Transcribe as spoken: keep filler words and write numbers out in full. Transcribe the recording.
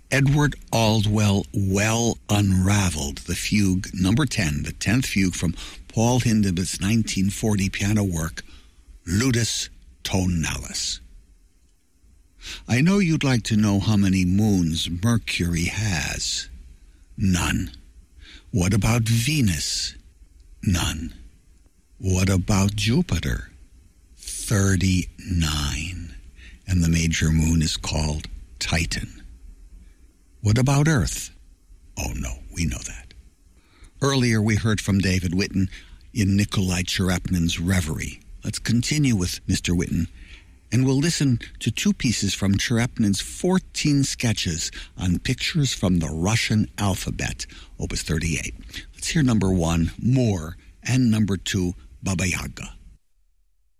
Edward Aldwell well unraveled the fugue number ten, the tenth fugue from Paul Hindemith's nineteen forty piano work, Ludus Tonalis. I know you'd like to know how many moons Mercury has. None. What about Venus? None. What about Jupiter? thirty-nine. And the major moon is called Titan. What about Earth? Oh, no, we know that. Earlier, we heard from David Witten in Nikolai Cherepnin's Reverie. Let's continue with Mister Witten, and we'll listen to two pieces from Cherepnin's fourteen sketches on pictures from the Russian alphabet, Opus thirty-eight. Let's hear number one, More, and number two, Baba Yaga.